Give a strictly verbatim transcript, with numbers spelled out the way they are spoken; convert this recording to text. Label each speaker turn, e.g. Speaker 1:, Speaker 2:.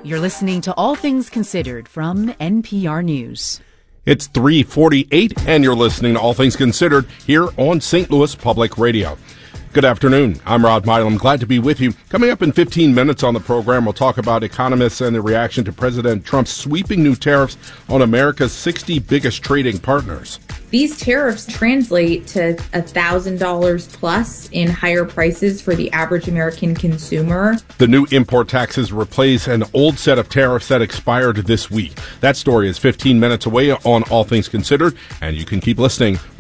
Speaker 1: You're listening to All Things Considered from N P R News.
Speaker 2: It's three forty-eight, and you're listening to All Things Considered here on Saint Louis Public Radio. Good afternoon. I'm Rod Milam. Glad to be with you. Coming up in fifteen minutes on the program, we'll talk about economists and the reaction to President Trump's sweeping new tariffs on America's sixty biggest trading partners.
Speaker 3: These tariffs translate to one thousand dollars plus in higher prices for the average American consumer.
Speaker 2: The new import taxes replace an old set of tariffs that expired this week. That story is fifteen minutes away on All Things Considered, and you can keep listening